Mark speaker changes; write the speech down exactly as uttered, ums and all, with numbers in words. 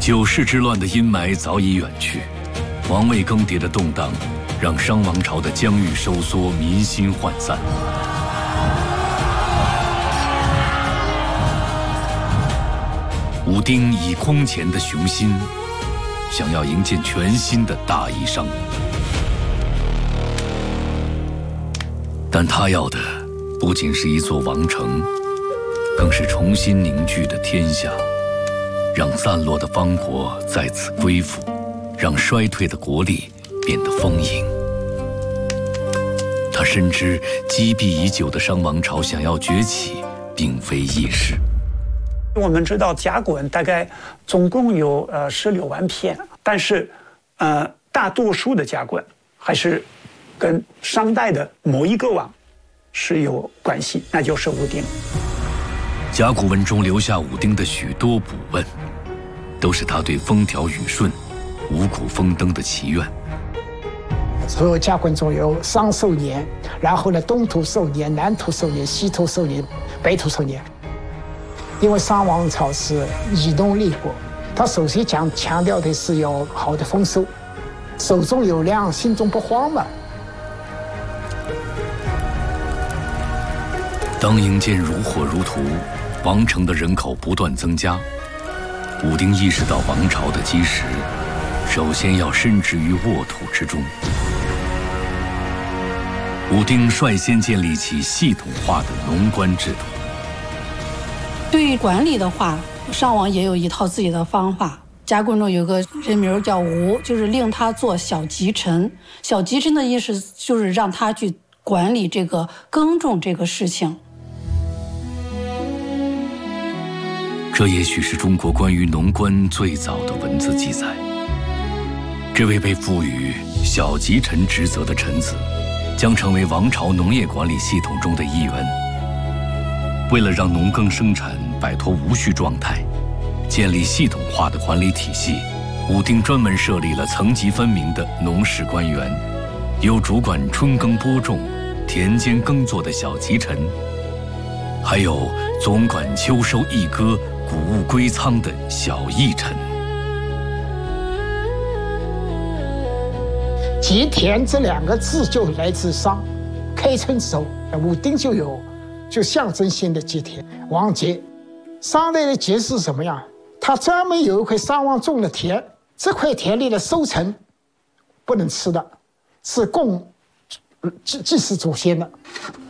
Speaker 1: 九世之乱的阴霾早已远去，王位更迭的动荡让商王朝的疆域收缩，民心涣散。武丁以空前的雄心，想要营建全新的大夷商，但他要的不仅是一座王城，更是重新凝聚的天下。让散落的方国再次归附，让衰退的国力变得丰盈。他深知积弊已久的商王朝想要崛起，并非易事。
Speaker 2: 我们知道甲骨大概总共有呃十六万篇，但是呃大多数的甲骨还是跟商代的某一个王是有关系，那就是武丁。
Speaker 1: 甲骨文中留下武丁的许多卜问，都是他对风调雨顺、五谷丰登的祈愿。
Speaker 3: 所有甲骨中有商寿年，然后呢东土寿年、南土寿年、西土寿年、北土寿年。因为商王朝是以农立国，他首先讲强调的是要好的丰收，手中有粮，心中不慌嘛。
Speaker 1: 当营建如火如荼，王城的人口不断增加，武丁意识到王朝的基石，首先要深植于沃土之中。武丁率先建立起系统化的农官制度。
Speaker 4: 对于管理的话，商王也有一套自己的方法。甲骨中有个人名叫吴，就是令他做小集臣。小集臣的意思就是让他去管理这个耕种这个事情。
Speaker 1: 这也许是中国关于农官最早的文字记载。这位被赋予小集臣职责的臣子，将成为王朝农业管理系统中的一员。为了让农耕生产摆脱无序状态，建立系统化的管理体系，武丁专门设立了层级分明的农事官员，有主管春耕播种、田间耕作的小集臣，还有总管秋收益割、谷物归仓的小邑臣。
Speaker 3: 集田这两个字就来自商，开春时候武丁就有就象征性的集田王节。商代的节是什么样？他专门有一块商王种的田，这块田里的收成不能吃的，是供祭祭祀祖先的。